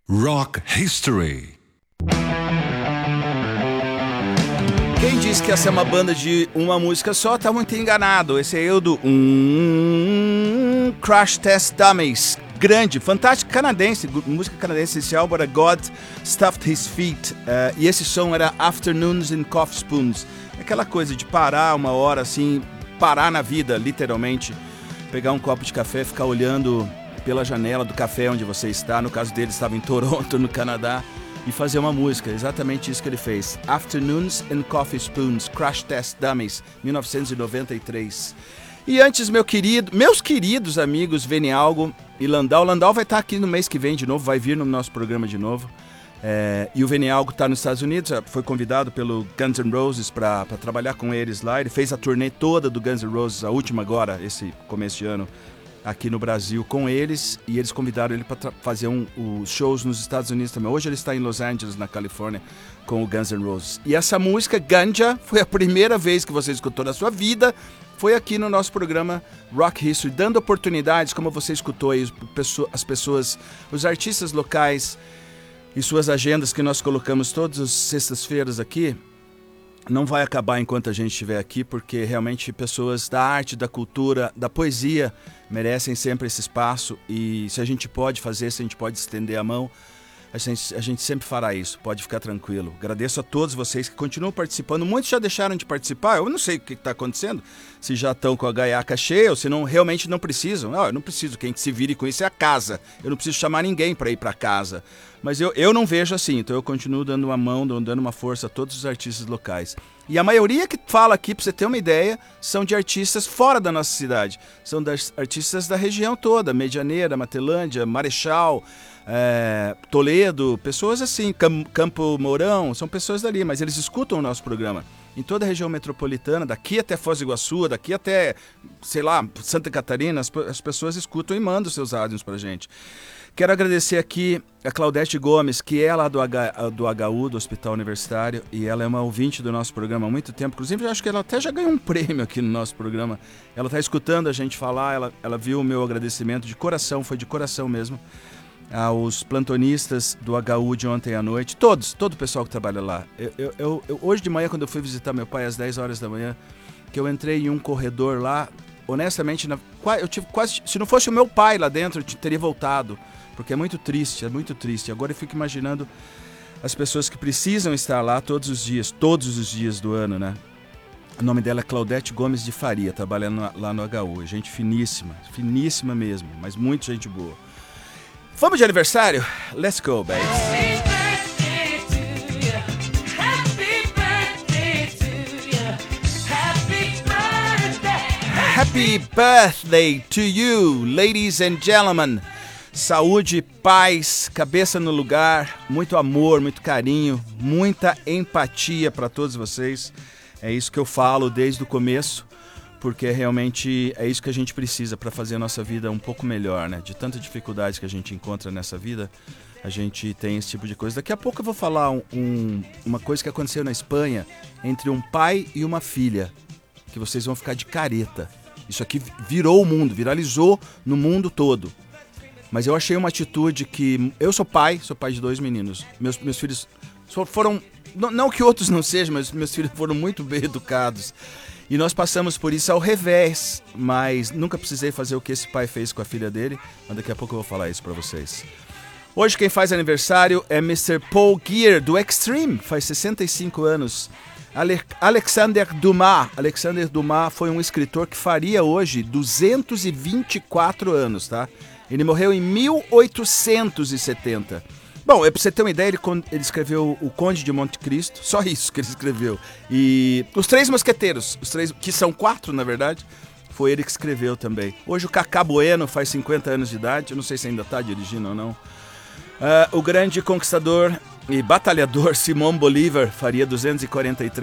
Rock History. Quem disse que essa é uma banda de uma música só tá muito enganado. Esse é eu do Crash Test Dummies. Grande, fantástico, canadense, música canadense. Esse álbum era God Stuffed His Feet. E esse som era Afternoons in Coffee Spoons. Aquela coisa de parar uma hora assim, parar na vida, literalmente. Pegar um copo de café, ficar olhando pela janela do café onde você está. No caso dele, estava em Toronto, no Canadá. E fazer uma música, exatamente isso que ele fez. Afternoons and Coffee Spoons, Crash Test Dummies, 1993. E antes, meus queridos amigos Venialgo e Landau. Landau vai estar aqui no mês que vem de novo, vai vir no nosso programa de novo. E o Venialgo está nos Estados Unidos, foi convidado pelo Guns N' Roses para trabalhar com eles lá. Ele fez a turnê toda do Guns N' Roses, a última agora, esse começo de ano, aqui no Brasil com eles, e eles convidaram ele para fazer os shows nos Estados Unidos também. Hoje ele está em Los Angeles, na Califórnia, com o Guns N' Roses. E essa música, Ganja, foi a primeira vez que você escutou na sua vida, foi aqui no nosso programa Rock History, dando oportunidades, como você escutou aí, as pessoas, os artistas locais e suas agendas que nós colocamos todas as sextas-feiras aqui. Não vai acabar enquanto a gente estiver aqui, porque realmente pessoas da arte, da cultura, da poesia merecem sempre esse espaço, e se a gente pode fazer, se a gente pode estender a mão, a gente sempre fará isso, pode ficar tranquilo. Agradeço a todos vocês que continuam participando. Muitos já deixaram de participar, eu não sei o que está acontecendo, se já estão com a gaiaca cheia ou se não, realmente não precisam. Não, eu não preciso, quem se vire com isso é a casa, eu não preciso chamar ninguém para ir para casa. Mas eu não vejo assim, então eu continuo dando uma mão, dando uma força a todos os artistas locais. E a maioria que fala aqui, para você ter uma ideia, são de artistas fora da nossa cidade. São das artistas da região toda, Medianeira, Matelândia, Marechal, Toledo, pessoas assim, Campo Mourão, são pessoas dali, mas eles escutam o nosso programa. Em toda a região metropolitana, daqui até Foz do Iguaçu, daqui até, sei lá, Santa Catarina, as pessoas escutam e mandam seus áudios pra gente. Quero agradecer aqui a Claudete Gomes, que é lá do HU, do Hospital Universitário, e ela é uma ouvinte do nosso programa há muito tempo. Inclusive, eu acho que ela até já ganhou um prêmio aqui no nosso programa. Ela está escutando a gente falar, ela viu o meu agradecimento de coração, foi de coração mesmo, aos plantonistas do HU de ontem à noite, todo o pessoal que trabalha lá. Hoje de manhã, quando eu fui visitar meu pai às 10 horas da manhã, que eu entrei em um corredor lá, honestamente, eu tive quase, se não fosse o meu pai lá dentro, eu teria voltado, porque é muito triste. Agora eu fico imaginando as pessoas que precisam estar lá todos os dias do ano, né? O nome dela é Claudete Gomes de Faria, trabalhando lá no HU. Gente finíssima mesmo, mas muito gente boa. Vamos de aniversário? Let's go, baby. Happy birthday to you, ladies and gentlemen. Saúde, paz, cabeça no lugar, muito amor, muito carinho, muita empatia para todos vocês. É isso que eu falo desde o começo, porque realmente é isso que a gente precisa para fazer a nossa vida um pouco melhor, né? De tanta dificuldade que a gente encontra nessa vida, a gente tem esse tipo de coisa. Daqui a pouco eu vou falar uma coisa que aconteceu na Espanha entre um pai e uma filha, que vocês vão ficar de careta. Isso aqui virou o mundo, viralizou no mundo todo. Mas eu achei uma atitude que... Eu sou pai de 2 meninos. Meus filhos foram... Não que outros não sejam, mas meus filhos foram muito bem educados. E nós passamos por isso ao revés. Mas nunca precisei fazer o que esse pai fez com a filha dele. Mas daqui a pouco eu vou falar isso pra vocês. Hoje quem faz aniversário é Mr. Paul Gear, do Extreme. Faz 65 anos. Alexander Dumas. Alexander Dumas foi um escritor que faria hoje 224 anos, tá? Ele morreu em 1870. Bom, pra você ter uma ideia, ele escreveu O Conde de Monte Cristo, só isso que ele escreveu. E Os Três Mosqueteiros, que são 4, na verdade, foi ele que escreveu também. Hoje o Cacá Bueno faz 50 anos de idade, eu não sei se ainda está dirigindo ou não. O grande conquistador e batalhador Simão Bolívar faria 243